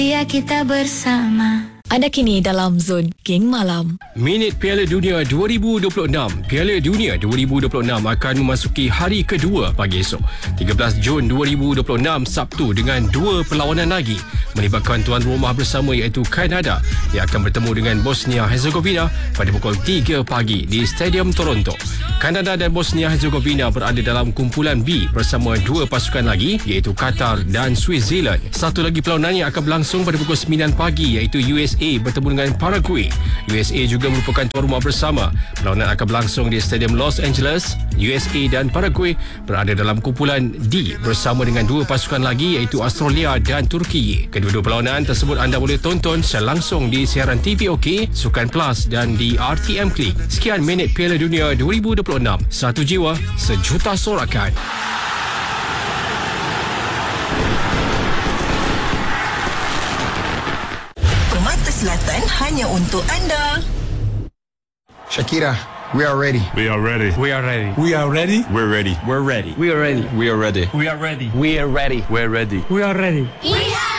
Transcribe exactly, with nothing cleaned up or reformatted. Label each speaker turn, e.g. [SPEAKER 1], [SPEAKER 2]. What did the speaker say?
[SPEAKER 1] Ya kita bersama.
[SPEAKER 2] Anda kini dalam Zon Geng Malam.
[SPEAKER 3] Minit Piala Dunia dua ribu dua puluh enam. Piala Dunia dua ribu dua puluh enam akan memasuki hari kedua pagi esok. tiga belas Jun dua ribu dua puluh enam Sabtu dengan dua perlawanan lagi melibatkan tuan rumah bersama iaitu Kanada yang akan bertemu dengan Bosnia Herzegovina pada pukul tiga pagi di Stadium Toronto. Kanada dan Bosnia Herzegovina berada dalam kumpulan B bersama dua pasukan lagi iaitu Qatar dan Swiss Zealand. Satu lagi perlawanan yang akan berlangsung pada pukul sembilan pagi iaitu U S A bertemu dengan Paraguay. U S A juga merupakan tuan rumah bersama. Perlawanan akan berlangsung di Stadium Los Angeles. U S A dan Paraguay berada dalam kumpulan D bersama dengan dua pasukan lagi iaitu Australia dan Turki. Kedua-dua perlawanan tersebut anda boleh tonton secara langsung di siaran T V OK, Sukan Plus dan di R T M Klik. Sekian Minit Piala Dunia dua ribu dua puluh enam. Satu jiwa, sejuta sorakan.
[SPEAKER 4] Selatan hanya untuk anda.
[SPEAKER 5] Shakira, we are ready.
[SPEAKER 6] We are ready.
[SPEAKER 7] We are ready.
[SPEAKER 5] We are ready.
[SPEAKER 6] We're ready.
[SPEAKER 7] We're ready.
[SPEAKER 5] We are ready.
[SPEAKER 6] We are ready.
[SPEAKER 7] We are ready.
[SPEAKER 2] We are ready.
[SPEAKER 6] We're ready.
[SPEAKER 7] We are ready.
[SPEAKER 1] We are